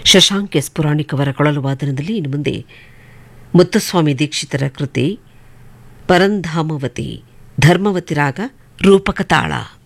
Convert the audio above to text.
Shashank S Puranik ಅವರ ಕೊಳಲು ವಾದನದಲ್ಲಿ ಇನ್ನು ಮುಂದೆ ಮುತ್ತುಸ್ವಾಮಿ ದೀಕ್ಷಿತರ ಕೃತಿ ಪರಂಧಾಮವತಿ ಧರ್ಮವತಿ ರಾಗ ರೂಪಕ ತಾಳ.